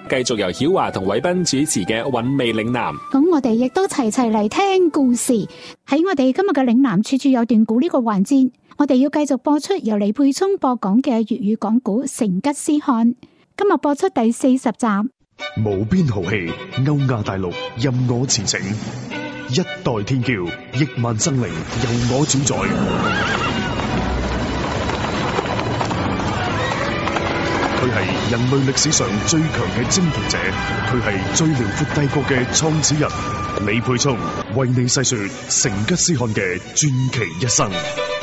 繼續由曉華同偉斌主持嘅韻味嶺南。 咁我哋亦都齊齊嚟聽故事。喺我哋今日嘅嶺南處處有段古呢個環節，我哋要繼續播出由李沛聰播講嘅粵語講古《成吉思汗》。今日播出第40集。 無邊豪氣，歐亞大陸任我馳騁，一代天驕，億萬生靈由我主宰。佢係人類歷史上最強嘅征服者，佢係最遼闊帝國嘅創始人。李沛聰為你細說成吉思汗嘅傳奇一生。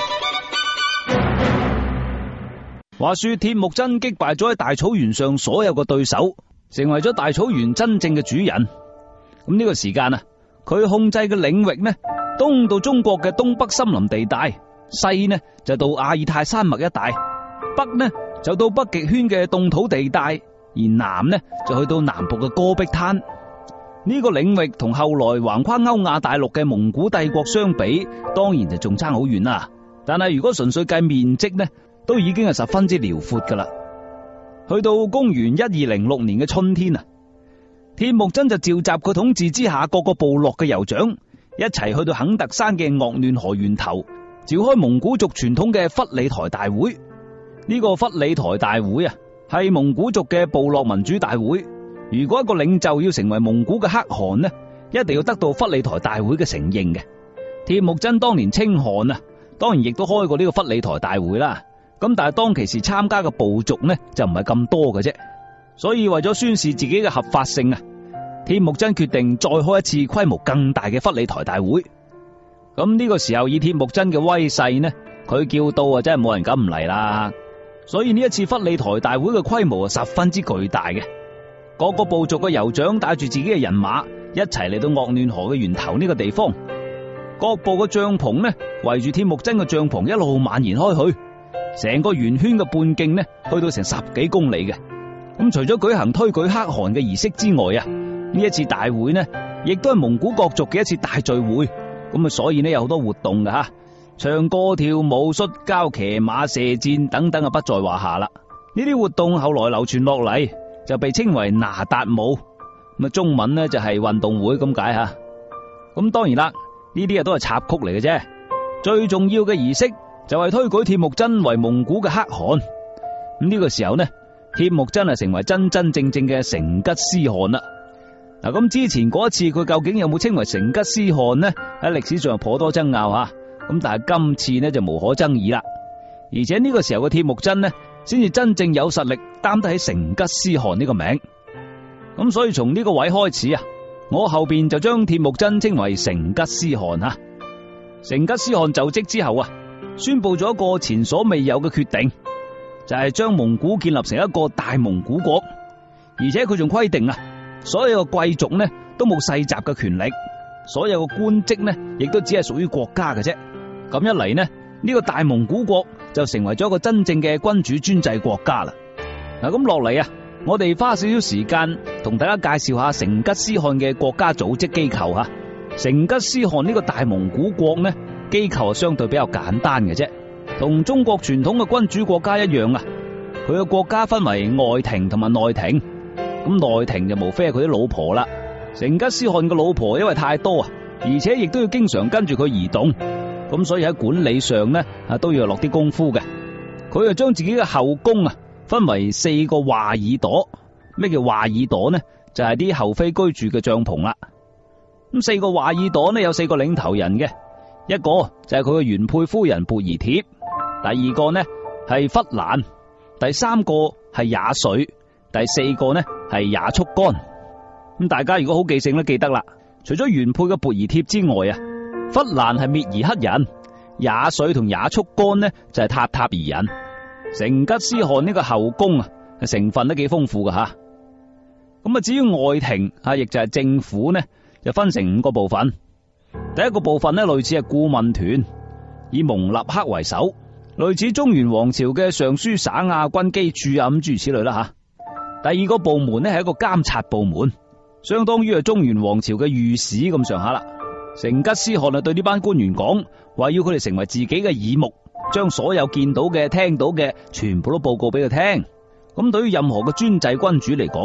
話說鐵木真擊敗咗喺大草原上所有嘅對手，成為咗大草原真正嘅主人。咁呢個時間啊，佢控制嘅領域呢，東到中國嘅東北森林地帶，西呢就到阿爾泰山脈一帶，北呢就到北極圈嘅凍土地帶，而南呢就去到南部嘅戈壁灘。呢個領域同後來橫跨歐亞大陸嘅蒙古帝國相比，當然就仲差好遠啦。但係如果純粹計面積呢，都已經係十分之遼闊噶啦。去到公元1206年嘅春天啊，鐵木真就召集佢統治之下各個部落嘅酋長，一齊去到肯特山嘅鄂嫩河源頭，召開蒙古族傳統嘅忽里台大會。呢個忽里台大會啊，係蒙古族嘅部落民主大會。如果一個領袖要成為蒙古嘅可汗呢，一定要得到忽里台大會嘅承認嘅。鐵木真當年稱汗啊，當然亦都開過呢個忽里台大會啦。咁但係當其時參加嘅部族呢，就唔係咁多嘅啫。所以為咗宣示自己嘅合法性啊，鐵木真決定再開一次規模更大嘅忽里台大會。咁呢個時候以鐵木真嘅威勢呢，佢叫到啊，真係冇人敢唔嚟啦。所以呢一次忽里台大會嘅規模十分之巨大嘅，各個部族嘅酋長帶住自己嘅人馬一齊嚟到鄂嫩河嘅源頭呢個地方，各部嘅帳篷呢圍住鐵木真嘅帳篷一路蔓延開去，成個圓圈嘅半徑呢去到成10幾公里嘅。咁除咗舉行推舉可汗嘅儀式之外啊，呢一次大會呢亦都係蒙古各族嘅一次大聚會。咁啊，所以呢有好多活動㗎吓。唱歌跳舞摔跤騎馬射箭等等啊，不在話下啦。呢啲活動後來流傳落嚟，就被稱為那達舞，咁啊中文呢就係運動會咁解吓。咁當然啦，呢啲啊都係插曲嚟嘅啫。最重要嘅儀式就係推舉鐵木真為蒙古嘅可汗。咁呢個時候呢，鐵木真係成為真真正正嘅成吉思汗啦。嗱，咁之前嗰一次佢究竟有冇稱為成吉思汗呢？喺歷史上頗多爭拗吓。咁但係今次呢就無可爭議啦，而且呢個時候嘅鐵木真呢，先至真正有實力擔得起成吉思汗呢個名。咁所以從呢個位開始啊，我後邊就將鐵木真稱為成吉思汗吓。成吉思汗就職之後啊，宣布咗一個前所未有嘅決定，就係將蒙古建立成一個大蒙古國，而且佢仲規定啊，所有嘅貴族呢都冇世襲嘅權力，所有嘅官職呢亦都只係屬於國家嘅啫。咁一嚟呢，呢個大蒙古國就成為咗一個真正嘅君主專制國家啦。嗱，咁落嚟啊，我哋花少少時間同大家介紹下成吉思汗嘅國家組織機構吓。成吉思汗呢個大蒙古國呢，機構係相對比較簡單嘅啫，同中國傳統嘅君主國家一樣啊。佢嘅國家分為外廷同埋內廷，咁內廷就無非係佢啲老婆啦。成吉思汗嘅老婆因為太多啊，而且亦都要經常跟住佢移動。咁所以喺管理上呢，都要落啲功夫嘅。佢就將自己嘅後宮啊分為4個華爾朵。咩叫華爾朵呢？就係啲后妃居住嘅帳篷啦。咁4個華爾朵呢有4個領頭人嘅，一個就係佢嘅原配夫人貝兒帖，第二個呢係忽蘭，第3個係也緒，第4個呢係也速干。咁大家如果好記性都記得啦，除咗原配嘅貝兒帖之外啊，忽蘭係蔑兒黑人，也緒同也速干呢就係塔塔兒人。成吉思汗呢個後宮啊，成分都幾豐富噶吓。咁啊，至於外廷啊，亦就係政府呢，就分成5個部分。第一個部分呢，類似係顧問團，以蒙納克為首，類似中原王朝嘅尚書省啊、軍機處啊咁諸如此類啦吓。第二個部門呢，係一個監察部門，相當於係中原王朝嘅御史咁上下啦。成吉思汗啊，對呢班官員講，話要佢哋成為自己嘅耳目，將所有見到嘅、聽到嘅全部都報告俾佢聽。咁對於任何嘅專制君主嚟講啊，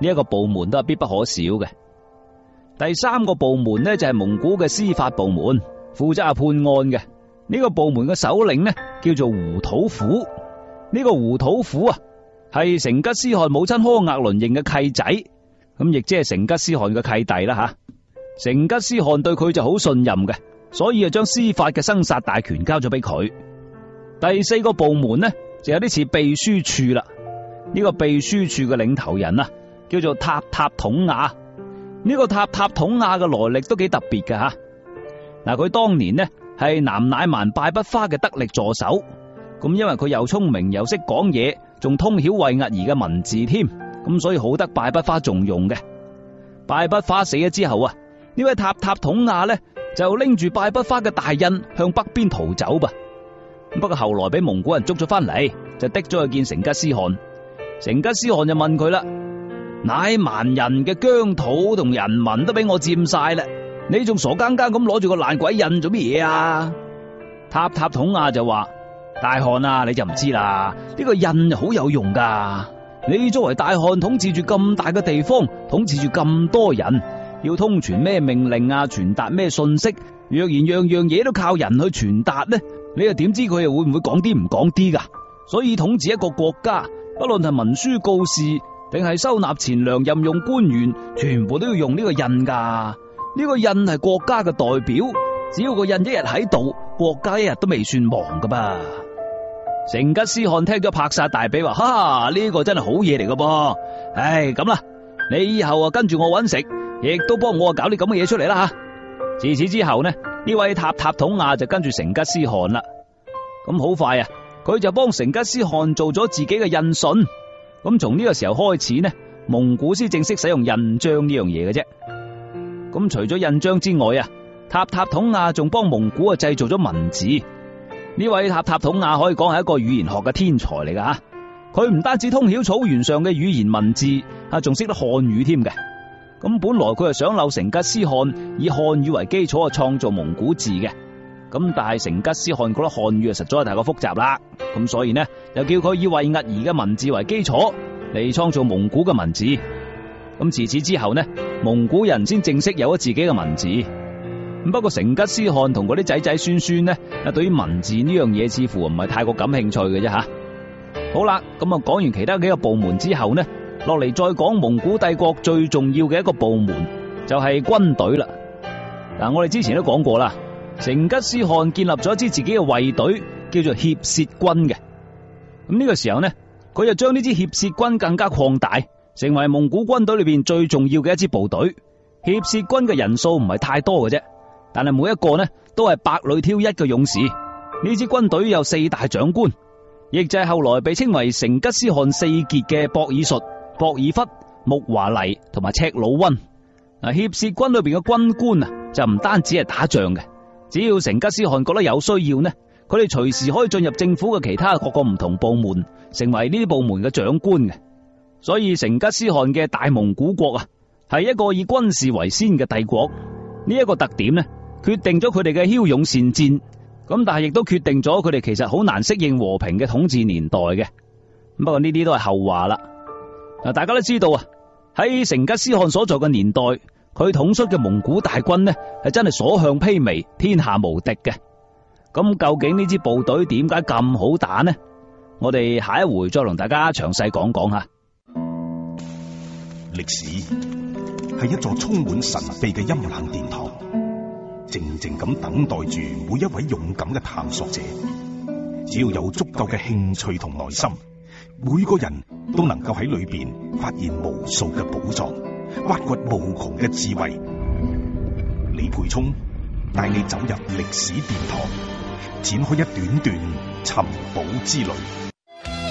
呢一個部門都係必不可少嘅。第三個部門呢，就係蒙古嘅司法部門，負責判案嘅。呢個部門嘅首領呢，叫做胡土虎。呢個胡土虎啊，係成吉思汗母親柯額倫認嘅契仔，咁亦即係成吉思汗嘅契弟啦吓。成吉思汗對佢就好信任嘅，所以就將司法嘅生殺大權交咗俾佢。第四個部門呢，就有啲似秘書處啦。呢個秘書處嘅領頭人啊，叫做塔塔統亞。呢個塔塔統亞嘅來歷都幾特別嘅吓。嗱，佢當年呢係南乃蠻拜不花嘅得力助手，咁因為佢又聰明又識講嘢，仲通曉衛齧兒嘅文字添，咁所以好得拜不花重用嘅。拜不花死咗之後啊，呢位塔塔統亞呢就拎住拜不花嘅大印向北邊逃走噃。不過後來俾蒙古人捉咗翻嚟，就滴咗去見成吉思汗。成吉思汗就問佢啦：乃蠻人嘅疆土同人民都俾我佔晒啦，你仲傻更更咁攞住個爛鬼印做乜嘢啊？塔塔統亞就話：大汗啊，你就唔知啦，呢個印好有用噶。你作為大汗，統治住咁大嘅地方，統治住咁多人，要通傳咩命令啊，傳達咩信息，若然樣樣嘢都靠人去傳達呢，你又點知佢又會唔會講啲唔講啲噶？所以統治一個國家，不論係文書告示定係收納錢糧、任用官員，全部都要用呢個印噶。呢個印係國家嘅代表，只要個印一日喺度，國家一日都未算亡噶噃。成吉思汗聽咗拍晒大髀話：哈，呢個真係好嘢嚟噶噃！唉，咁啦，你以後啊跟住我搵食，亦都幫我搞啲咁嘅嘢出嚟啦吓。自此之後呢，呢位塔塔統亞就跟住成吉思汗啦。咁好快啊，佢就幫成吉思汗做咗自己嘅印信。咁從呢個時候開始呢，蒙古先正式使用印章呢樣嘢嘅啫。咁除咗印章之外啊，塔塔統亞仲幫蒙古啊製造咗文字。呢位塔塔統亞可以講係一個語言學嘅天才嚟噶吓。佢唔單止通曉草原上嘅語言文字，仲識得漢語添嘅。咁本來佢係想留成吉思汗以漢語為基礎創造蒙古字嘅。咁但係成吉思汗覺得漢語實在太過複雜啦，咁所以呢就叫佢以衛齧兒嘅文字為基礎嚟創造蒙古嘅文字。咁自此之後呢，蒙古人先正式有咗自己嘅文字。不過成吉思汗同嗰啲仔仔孫孫呢，對於文字呢樣嘢似乎唔係太過感興趣嘅啫吓。好啦，咁啊講完其他幾個部門之後呢，落嚟再講蒙古帝國最重要嘅一個部門就係軍隊啦。嗱，我哋之前都講過啦，成吉思汗建立咗一支自己嘅衛隊，叫做協攝軍嘅。咁呢個時候呢，佢就將呢支協攝軍更加擴大，成為蒙古軍隊裏邊最重要嘅一支部隊。協攝軍嘅人數唔係太多嘅啫，但係每一個呢都係百裏挑一嘅勇士。呢支軍隊有四大長官，亦就係後來被稱為成吉思汗四傑嘅博爾術、博爾忽、木華黎同埋赤魯溫。嗱，協攝軍裏邊嘅軍官啊，就唔單止係打仗嘅，只要成吉思汗覺得有需要呢，佢哋隨時可以進入政府嘅其他各個唔同部門，成為呢啲部門嘅長官嘅。所以成吉思汗嘅大蒙古國啊，係一個以軍事為先嘅帝國。呢一個特點呢，決定咗佢哋嘅驍勇善戰，咁但係亦都決定咗佢哋其實好難適應和平嘅統治年代嘅。不過呢啲都係後話啦。嗱，大家都知道啊，喺成吉思汗所在嘅年代，佢統率嘅蒙古大軍呢，係真係所向披靡，天下無敵嘅。咁究竟呢支部隊點解咁好打呢？我哋下一回再同大家詳細講講下。 歷史係一座充滿神秘嘅陰冷殿堂，靜靜咁等待住每一位勇敢嘅探索者。只要有足夠嘅興趣同耐心，每個人都能夠喺裏邊發現無數嘅寶藏，挖掘無窮嘅智慧。李培聰帶你走入歷史殿堂，展開一段段尋寶之旅。